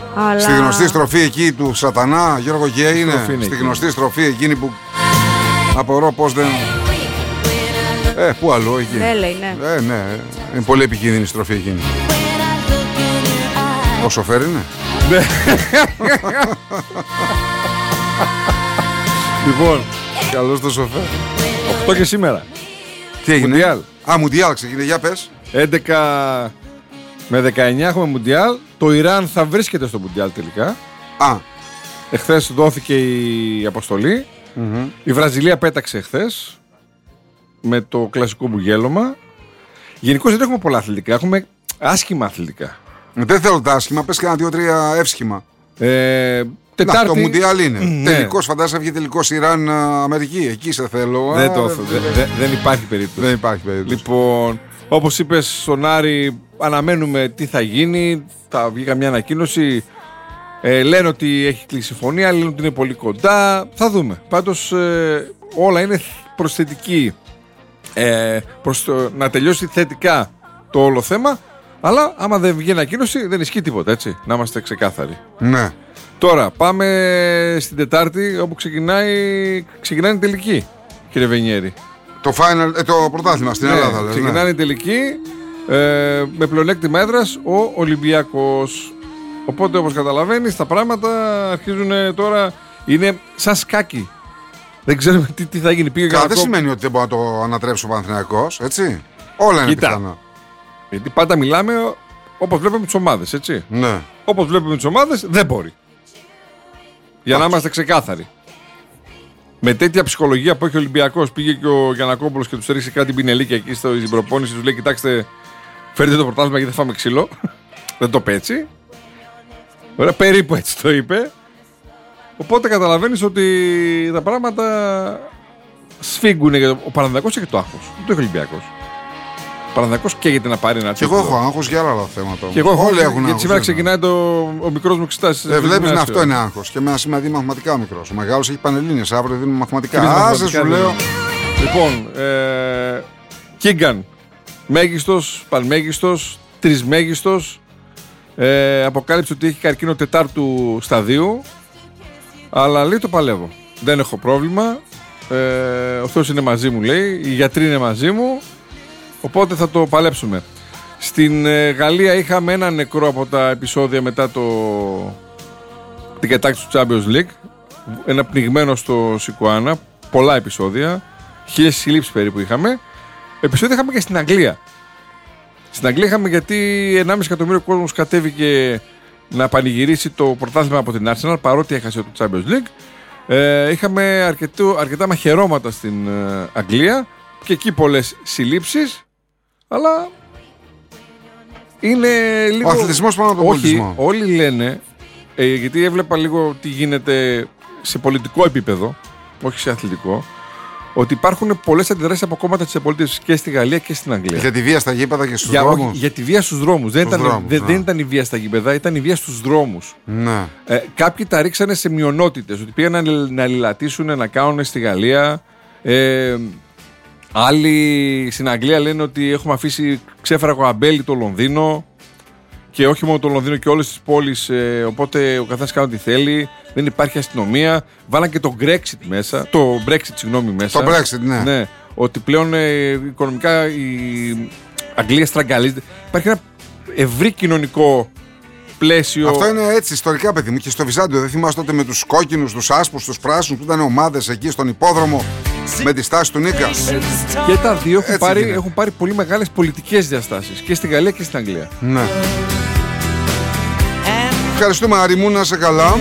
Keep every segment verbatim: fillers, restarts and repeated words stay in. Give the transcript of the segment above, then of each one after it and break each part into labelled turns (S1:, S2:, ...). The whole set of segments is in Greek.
S1: Αλλά...
S2: Στη γνωστή στροφή εκεί του Σατανά, Γιώργο, και είναι.
S3: είναι
S2: Στη
S3: εκεί.
S2: γνωστή στροφή εκείνη που. Απορώ πώς δεν. Ε, πού αλλού εκεί.
S1: Ναι, λέει, ναι.
S2: Ε, ναι. Είναι πολύ επικίνδυνη η στροφή εκείνη. Ο σοφέρ είναι.
S3: Ναι. Λοιπόν,
S2: Καλώς το σοφέρ.
S3: οκτώ και σήμερα.
S2: Τι έγινε.
S3: Μουντιάλ.
S2: Α, Μουντιάλ ξεκινάει, για πες.
S3: έντεκα με δεκαεννιά έχουμε Μουντιάλ. Το Ιράν θα βρίσκεται στο Μουντιάλ τελικά.
S2: Α,
S3: Εχθές δόθηκε η αποστολή.
S2: mm-hmm.
S3: Η Βραζιλία πέταξε εχθές με το κλασικό μπουγέλωμα. Γενικώς δεν έχουμε πολλά αθλητικά. Έχουμε άσχημα αθλητικά.
S2: Δεν θέλω τα άσχημα, πες και ένα δύο-τρία εύσχημα.
S3: Ε,
S2: Να,
S3: Τετάρτη.
S2: το Μουντιάλ είναι.
S3: Ναι.
S2: Τελικός, φαντάζεσαι βγει τελικός Ιράν-Αμερική. Εκεί σε θέλω.
S3: Δεν,
S2: Α,
S3: το,
S2: δε-
S3: δε- δε- δεν υπάρχει περίπτωση.
S2: Δεν υπάρχει περίπτωση.
S3: Λοιπόν, όπως είπες στον Άρη, αναμένουμε τι θα γίνει. Θα βγει καμιά ανακοίνωση. Ε, λένε ότι έχει κλείσει συμφωνία, λένε ότι είναι πολύ κοντά. Θα δούμε. Πάντως ε, όλα είναι προς θετική. Ε, προς το, να τελειώσει θετικά το όλο θέμα. Αλλά άμα δεν βγει ανακοίνωση, δεν ισχύει τίποτα, έτσι. Να είμαστε ξεκάθαροι.
S2: Ναι.
S3: Τώρα πάμε στην Τετάρτη, όπου ξεκινάει, ξεκινάει η τελική, κύριε Βενιέρη.
S2: Το, final, ε, το πρωτάθλημα στην
S3: Ναι,
S2: Ελλάδα. λες,
S3: ξεκινάει
S2: ναι.
S3: η τελική ε, με πλεονέκτημα έδρας ο Ολυμπιακός. Οπότε, όπως καταλαβαίνεις, τα πράγματα αρχίζουν τώρα. Είναι σαν σκάκι. Δεν ξέρουμε τι, τι θα γίνει. Πήγε
S2: Καλά, δεν
S3: Γαλακό-
S2: σημαίνει ότι δεν μπορεί να το ανατρέψει ο Παναθηναϊκός, έτσι. Όλα είναι
S3: Κοίτα.
S2: πιθανά.
S3: Γιατί πάντα μιλάμε όπως βλέπουμε τις ομάδες, έτσι.
S2: Ναι.
S3: Όπως βλέπουμε τις ομάδες, δεν μπορεί. Για να είμαστε ξεκάθαροι. Με τέτοια ψυχολογία που έχει ο Ολυμπιακός, πήγε και ο Γιαννακόπουλος και τους έριξε κάτι πινελίκια εκεί στην προπόνηση. Τους λέει: Κοιτάξτε, φέρτε το πρωτάθλημα γιατί δεν φάμε ξύλο. Δεν το πέτσι. Ωραία, περίπου έτσι το είπε. Οπότε καταλαβαίνεις ότι τα πράγματα σφίγγουν. Ο Παναθηναϊκός έχει το άγχος. Δεν το έχει ο Ολυμπιακός. Ο Παναθηναϊκός καίγεται να πάρει ένα
S2: Και εγώ
S3: τίτλο.
S2: έχω άγχος για άλλα θέματα.
S3: Και εγώ έχω
S2: Όλοι
S3: άγχος,
S2: έχουν
S3: γιατί
S2: άγχος,
S3: σήμερα
S2: δεν
S3: ξεκινάει το, ο μικρός μου εξετάσεις.
S2: Ε, βλέπεις, να αυτό είναι άγχος. Και εμένα σήμερα δίνει μαθηματικά ο μικρός. Ο μεγάλος έχει πανελλήνιες. Αύριο δίνουμε μαθηματικά.
S3: Τρεις
S2: Άσε
S3: μαθηματικά
S2: σου λέω.
S3: Λοιπόν, ε, Κίγκαν, μέγιστος, πανμέγιστος, τρισμέγιστος. Ε, αποκάλυψε ότι έχει καρκίνο τετάρτου σταδίου. Αλλά λέει το παλεύω. Δεν έχω πρόβλημα. Ε, ο Θεός είναι μαζί μου, λέει. Οι γιατροί είναι μαζί μου. Οπότε θα το παλέψουμε. Στην ε, Γαλλία είχαμε ένα νεκρό από τα επεισόδια μετά το, την κατάκτηση του Champions League. Ένα πνιγμένο στο Σικουάνα. Πολλά επεισόδια. Χίλιες συλλήψεις περίπου είχαμε. Επεισόδια είχαμε και στην Αγγλία. Στην Αγγλία είχαμε γιατί ενάμιση εκατομμύριο κόσμος κατέβηκε να πανηγυρίσει το πρωτάθλημα από την Arsenal παρότι έχασε το Champions League. Ε, είχαμε αρκετό, αρκετά μαχαιρώματα στην ε, Αγγλία και εκεί πολλές συλλήψεις. Αλλά είναι λίγο.
S2: Ο αθλητισμός πάνω από τον
S3: Όχι,
S2: πολιτισμό.
S3: όλοι λένε, ε, γιατί έβλεπα λίγο τι γίνεται σε πολιτικό επίπεδο, όχι σε αθλητικό, ότι υπάρχουν πολλές αντιδράσεις από κόμματα της αντιπολίτευσης και στη Γαλλία και στην Αγγλία.
S2: Για τη βία στα γήπεδα και στους
S3: Για, όχι,
S2: δρόμους.
S3: για τη βία στους δρόμους. Δεν,
S2: Στους
S3: ήταν,
S2: δρόμους,
S3: δεν,
S2: ναι.
S3: δεν ήταν η βία στα γήπεδα, ήταν η βία στους δρόμους.
S2: Ναι.
S3: Ε, κάποιοι τα ρίξανε σε μειονότητες, ότι πήγαν να, να λιλατήσουν, να κάνουν στη Γαλλία. Ε, άλλοι στην Αγγλία λένε ότι έχουμε αφήσει ξέφραγο αμπέλι το Λονδίνο και όχι μόνο το Λονδίνο και όλες τις πόλεις, ε, οπότε ο καθένας κάνει ό,τι θέλει, δεν υπάρχει αστυνομία. Βάλαν και το Brexit μέσα, το Brexit συγγνώμη μέσα.
S2: Το Brexit, ναι.
S3: Ναι, ότι πλέον ε, οικονομικά η Αγγλία στραγγαλίζεται. Υπάρχει ένα ευρύ κοινωνικό πλαίσιο.
S2: Αυτό είναι έτσι ιστορικά, παιδί μου. Και στο Βυζάντιο δεν θυμάσαι τότε με τους κόκκινους, τους άσπρους, τους πράσινους που ήταν ομάδες εκεί στον υπόδρομο με τη στάση του Νίκα.
S3: Και τα δύο έχουν
S2: Έτσι
S3: πάρει,
S2: γίνεται.
S3: έχουν πάρει πολύ μεγάλες πολιτικές διαστάσεις και στη Γαλλία και στην Αγγλία.
S2: Ναι. Ευχαριστούμε, Αριμού, να είσαι καλά.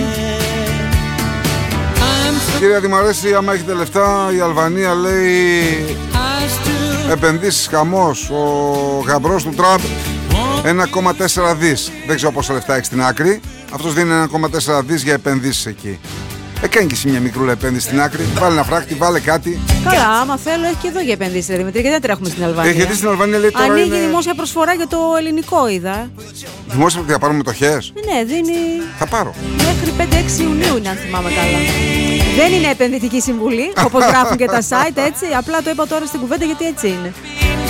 S2: Κύριε Δημαρέση, άμα έχετε λεφτά, η Αλβανία λέει επενδύσεις χαμός. Ο γαμπρός του Τραμπ ένα κόμμα τέσσερα δις. Δεν ξέρω πόσα λεφτά έχει στην άκρη. Αυτός δίνει ένα κόμμα τέσσερα δις για επενδύσεις εκεί. Έκανε και εσύ μια μικρούλα επένδυση στην άκρη. Βάλε ένα φράχτη, βάλε κάτι.
S1: Καλά, άμα θέλω, έχει και εδώ για επενδύσεις, Δημήτρη, γιατί δεν τρέχουμε στην Αλβανία.
S2: Ε, γιατί στην Αλβανία λέει τώρα.
S1: Ανοίγει
S2: είναι...
S1: δημόσια προσφορά για το ελληνικό, είδα.
S2: Δημόσια ότι θα πάρουμε μετοχές.
S1: Ε, Ναι, δίνει
S2: Θα πάρω.
S1: μέχρι πέντε έξι Ιουνίου, είναι, αν θυμάμαι καλά. Δεν είναι επενδυτική συμβουλή, όπως γράφουν και τα site, έτσι. Απλά το είπα τώρα στην κουβέντα γιατί έτσι είναι.